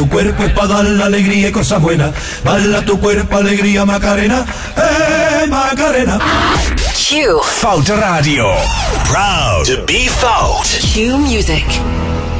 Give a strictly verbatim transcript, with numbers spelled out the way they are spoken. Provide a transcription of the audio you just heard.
cuerpo es para dar la alegría y cosas buenas. Baila tu cuerpo, alegría, Macarena. Eh, Macarena. Q. Foute Radio. Proud to be Fout. Q Music.